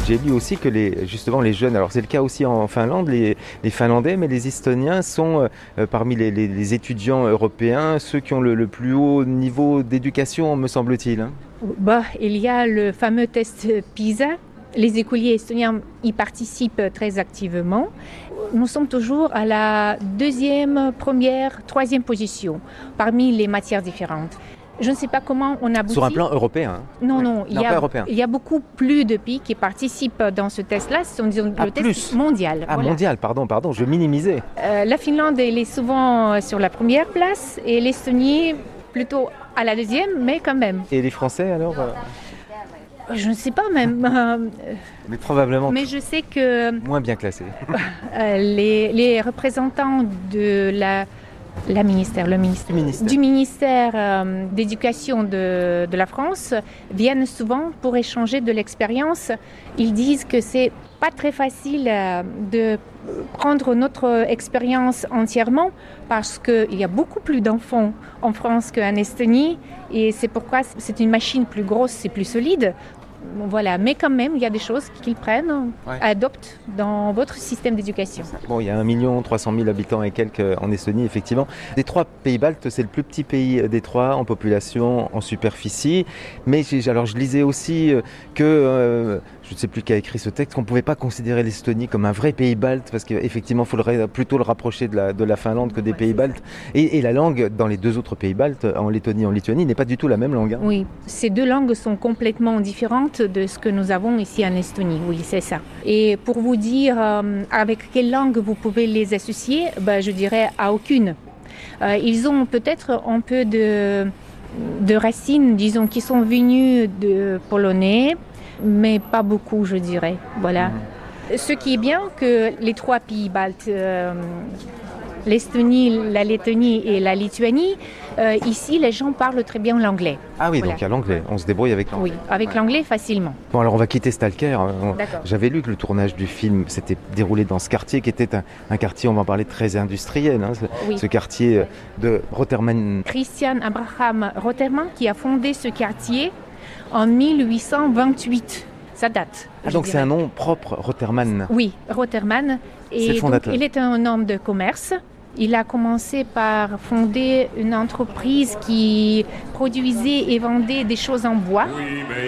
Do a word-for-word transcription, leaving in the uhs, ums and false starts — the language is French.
j'ai lu aussi que les, justement les jeunes, alors c'est le cas aussi en Finlande, les, les Finlandais, mais les Estoniens sont euh, parmi les, les, les étudiants européens ceux qui ont le, le plus haut niveau d'éducation, me semble-t-il. Hein. Bah, il y a le fameux test PISA. Les écoliers estoniens y participent très activement. Nous sommes toujours à la deuxième, première, troisième position parmi les matières différentes. Je ne sais pas comment on aboutit. Sur un plan européen. Hein. Non, non, il non y a, européen. il y a beaucoup plus de pays qui participent dans ce test-là. Ce sont disons, ah, le plus. test mondial. Ah, voilà. mondial, pardon, pardon, je minimisais. Euh, la Finlande, elle est souvent sur la première place et l'Estonie plutôt à la deuxième, mais quand même. Et les Français alors euh... Je ne sais pas même. Mais probablement. Mais je sais que moins bien classés. les, les représentants de la, la ministère, le ministère, ministère. du ministère euh, d'éducation de, de la France viennent souvent pour échanger de l'expérience. Ils disent que c'est pas très facile euh, de prendre notre expérience entièrement parce qu'il y a beaucoup plus d'enfants en France qu'en Estonie et c'est pourquoi c'est une machine plus grosse, c'est plus solide. Voilà, mais quand même, il y a des choses qu'ils prennent, ouais. adoptent dans votre système d'éducation. Bon, il y a un million trois cent mille habitants et quelques en Estonie, effectivement. Des trois pays baltes, c'est le plus petit pays des trois en population, en superficie. Mais alors, je lisais aussi que, euh, je ne sais plus qui a écrit ce texte, qu'on ne pouvait pas considérer l'Estonie comme un vrai pays balte, parce qu'effectivement, il faudrait plutôt le rapprocher de la, de la Finlande que des ouais, pays baltes. Et, et la langue, dans les deux autres pays baltes, en Lettonie et en Lituanie, n'est pas du tout la même langue. Hein. Oui, ces deux langues sont complètement différentes de ce que nous avons ici en Estonie, oui, c'est ça. Et pour vous dire euh, avec quelle langue vous pouvez les associer, ben, je dirais à aucune. Euh, ils ont peut-être un peu de, de racines, disons, qui sont venues de polonais, mais pas beaucoup, je dirais. Voilà. Mmh. Ce qui est bien que les trois pays baltes, euh, l'Estonie, la Lettonie et la Lituanie, euh, ici, les gens parlent très bien l'anglais. Ah oui, voilà. Donc il y a l'anglais, on se débrouille avec l'anglais. Oui, avec ouais. l'anglais facilement. Bon, alors on va quitter Stalker. J'avais lu que le tournage du film s'était déroulé dans ce quartier qui était un, un quartier, on va en parler, très industriel. Hein, ce, oui. ce quartier de Rotermann. Christian Abraham Rotermann qui a fondé ce quartier en mille huit cent vingt-huit. Ça date. Ah, donc c'est un nom propre, Rotermann. Oui, Rotermann. Et donc, il est un homme de commerce. Il a commencé par fonder une entreprise qui produisait et vendait des choses en bois. Oui, mais